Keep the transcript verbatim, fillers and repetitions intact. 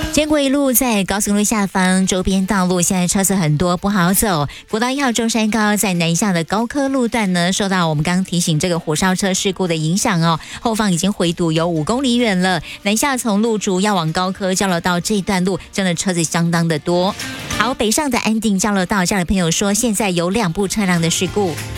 建国一路在高速公路下方，周边道路现在车子很多，不好走。国道一号中山高在南下的高科路段呢，受到我们刚刚提醒这个火烧车事故的影响哦，后方已经回堵有五公里远了。南下从路竹要往高科交流道这段路，真的车子相当的多。好，北上的安定交流道，家里朋友说现在有两部车辆的事故。